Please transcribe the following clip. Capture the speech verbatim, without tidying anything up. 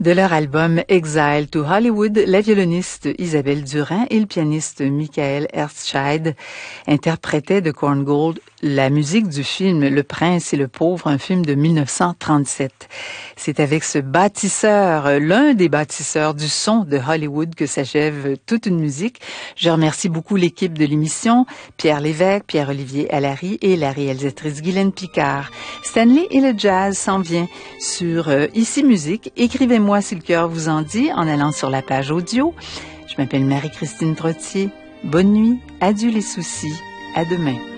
De leur album Exile to Hollywood, la violoniste Isabelle Durand et le pianiste Michael Ertscheid interprétaient de Korngold la musique du film Le Prince et le Pauvre, un film de mille neuf cent trente-sept. C'est avec ce bâtisseur, l'un des bâtisseurs du son de Hollywood, que s'achève toute une musique. Je remercie beaucoup l'équipe de l'émission, Pierre Lévesque, Pierre-Olivier Allary et la réalisatrice Guylaine Picard. Stanley et le jazz s'en vient sur euh, Ici Musique. Écrivez-moi si le cœur vous en dit en allant sur la page audio. Je m'appelle Marie-Christine Trottier. Bonne nuit, adieu les soucis, à demain.